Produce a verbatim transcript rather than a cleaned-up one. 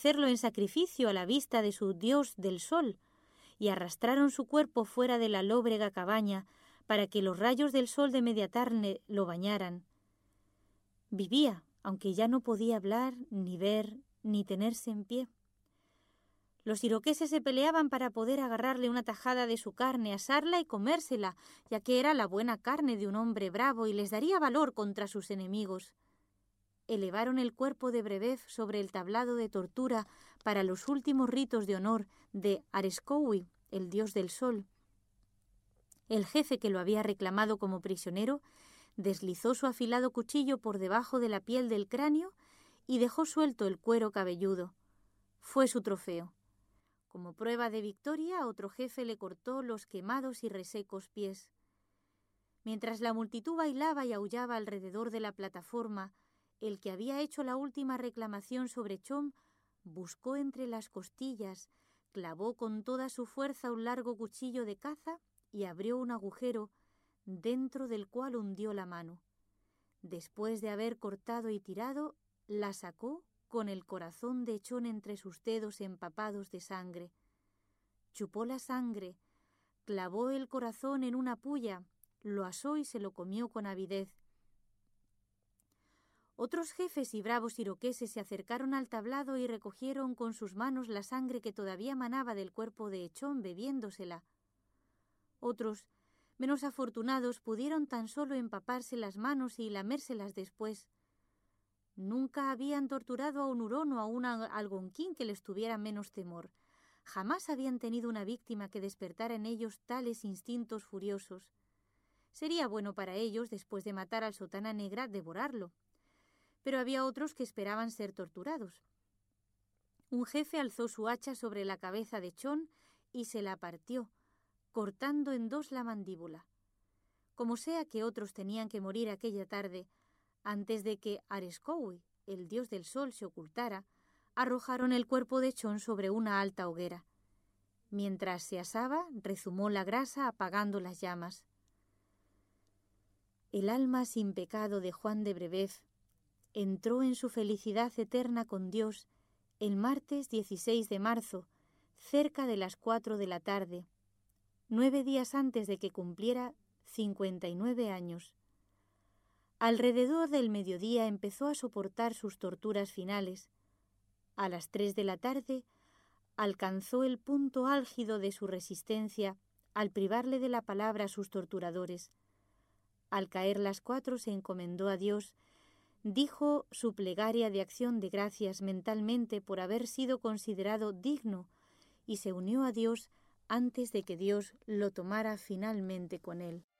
ofrecerlo en sacrificio a la vista de su dios del sol, y arrastraron su cuerpo fuera de la lóbrega cabaña para que los rayos del sol de media tarde lo bañaran. Vivía, aunque ya no podía hablar, ni ver, ni tenerse en pie. Los iroqueses se peleaban para poder agarrarle una tajada de su carne, asarla y comérsela, ya que era la buena carne de un hombre bravo y les daría valor contra sus enemigos. Elevaron el cuerpo de Brebev sobre el tablado de tortura para los últimos ritos de honor de Areskoui, el dios del sol. El jefe que lo había reclamado como prisionero deslizó su afilado cuchillo por debajo de la piel del cráneo y dejó suelto el cuero cabelludo. Fue su trofeo. Como prueba de victoria, otro jefe le cortó los quemados y resecos pies. Mientras la multitud bailaba y aullaba alrededor de la plataforma, el que había hecho la última reclamación sobre Chom buscó entre las costillas, clavó con toda su fuerza un largo cuchillo de caza y abrió un agujero dentro del cual hundió la mano. Después de haber cortado y tirado, la sacó con el corazón de Chon entre sus dedos empapados de sangre. Chupó la sangre, clavó el corazón en una puya, lo asó y se lo comió con avidez. Otros jefes y bravos iroqueses se acercaron al tablado y recogieron con sus manos la sangre que todavía manaba del cuerpo de Chon bebiéndosela. Otros, menos afortunados, pudieron tan solo empaparse las manos y lamérselas después. Nunca habían torturado a un hurón o a un algonquín que les tuviera menos temor. Jamás habían tenido una víctima que despertara en ellos tales instintos furiosos. Sería bueno para ellos, después de matar al sotana negra, devorarlo. Pero había otros que esperaban ser torturados. Un jefe alzó su hacha sobre la cabeza de Chon y se la partió, cortando en dos la mandíbula. Como sea que otros tenían que morir aquella tarde, antes de que Areskoui, el dios del sol, se ocultara, arrojaron el cuerpo de Chon sobre una alta hoguera. Mientras se asaba, rezumó la grasa apagando las llamas. El alma sin pecado de Juan de Brebev entró en su felicidad eterna con Dios el martes dieciséis de marzo, cerca de las cuatro de la tarde, nueve días antes de que cumpliera cincuenta y nueve años. Alrededor del mediodía empezó a soportar sus torturas finales. A las tres de la tarde alcanzó el punto álgido de su resistencia al privarle de la palabra a sus torturadores. Al caer las cuatro se encomendó a Dios, dijo su plegaria de acción de gracias mentalmente por haber sido considerado digno y se unió a Dios antes de que Dios lo tomara finalmente con él.